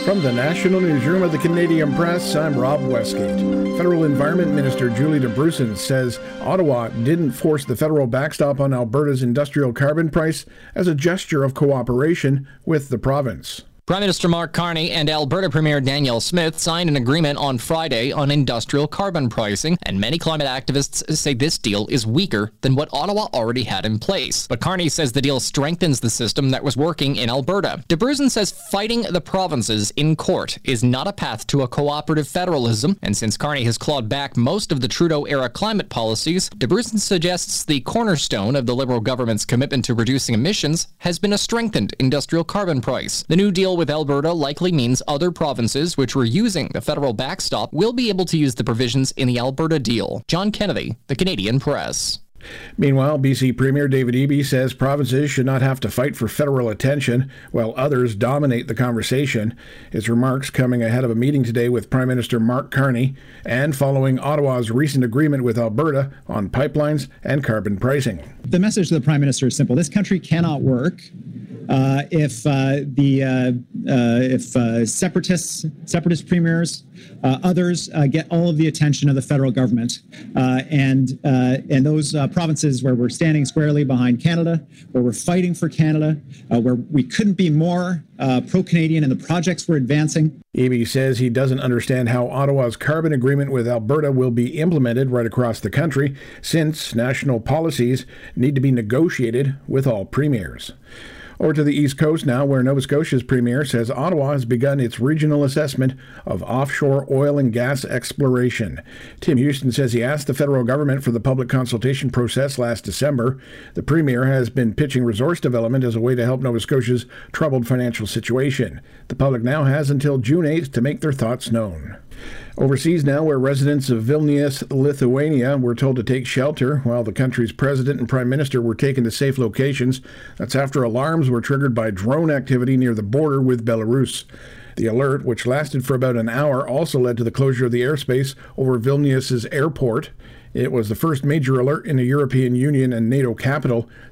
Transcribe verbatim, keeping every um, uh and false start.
From the National Newsroom of the Canadian Press, I'm Rob Westgate. Federal Environment Minister Julie DeBrussen says Ottawa didn't force the federal backstop on Alberta's industrial carbon price as a gesture of cooperation with the province. Prime Minister Mark Carney and Alberta Premier Danielle Smith signed an agreement on Friday on industrial carbon pricing, and many climate activists say this deal is weaker than what Ottawa already had in place. But Carney says the deal strengthens the system that was working in Alberta. DeBrussen says fighting the provinces in court is not a path to a cooperative federalism, and since Carney has clawed back most of the Trudeau-era climate policies, DeBrussen suggests the cornerstone of the Liberal government's commitment to reducing emissions has been a strengthened industrial carbon price. The new deal with Alberta likely means other provinces which were using the federal backstop will be able to use the provisions in the Alberta deal. John Kennedy, The Canadian Press. Meanwhile, B C Premier David Eby says provinces should not have to fight for federal attention while others dominate the conversation. His remarks coming ahead of a meeting today with Prime Minister Mark Carney and following Ottawa's recent agreement with Alberta on pipelines and carbon pricing. The message to the Prime Minister is simple. This country cannot work uh, if uh, the uh, uh, if uh, separatists, separatist premiers, uh, others uh, get all of the attention of the federal government, uh, and uh, and those uh, provinces where we're standing squarely behind Canada, where we're fighting for Canada, uh, where we couldn't be more uh, pro-Canadian in the projects we're advancing. Eby says he doesn't understand how Ottawa's carbon agreement with Alberta will be implemented right across the country, since national policies need to be negotiated with all premiers. Over to the East Coast now, where Nova Scotia's premier says Ottawa has begun its regional assessment of offshore oil and gas exploration. Tim Houston says he asked the federal government for the public consultation process last December. The premier has been pitching resource development as a way to help Nova Scotia's troubled financial situation. The public now has until June eighth to make their thoughts known. Overseas now, where residents of Vilnius, Lithuania, were told to take shelter while the country's president and prime minister were taken to safe locations. That's after alarms were triggered by drone activity near the border with Belarus. The alert, which lasted for about an hour, also led to the closure of the airspace over Vilnius's airport. It was the first major alert in a European Union and NATO capital